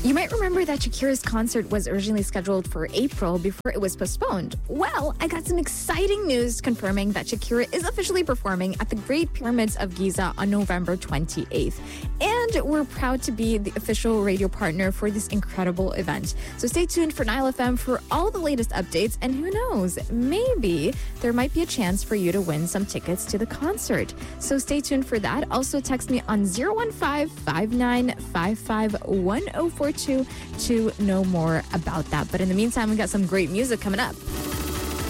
You might remember that Shakira's concert was originally scheduled for April before it was postponed. Well, I got some exciting news confirming that Shakira is officially performing at the Great Pyramids of Giza on November 28th. And we're proud to be the official radio partner for this incredible event. So stay tuned for Nile FM for all the latest updates. And who knows, maybe there might be a chance for you to win some tickets to the concert. So stay tuned for that. Also text me on 015-5955-1042 to know more about that. But in the meantime, we got some great music coming up.